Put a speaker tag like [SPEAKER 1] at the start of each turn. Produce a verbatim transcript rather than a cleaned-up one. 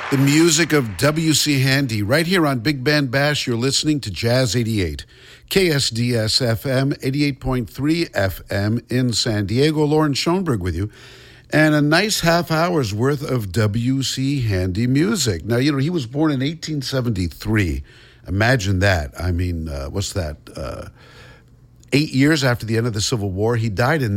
[SPEAKER 1] The music of W C Handy right here on Big Band Bash. You're listening to Jazz eighty-eight, K S D S F M, eighty-eight point three F M in San Diego. Lauren Schoenberg with you. And a nice half hour's worth of W C Handy music. Now, you know, he was born in eighteen seventy-three. Imagine that. I mean, uh, what's that? Uh, eight years after the end of the Civil War. He died in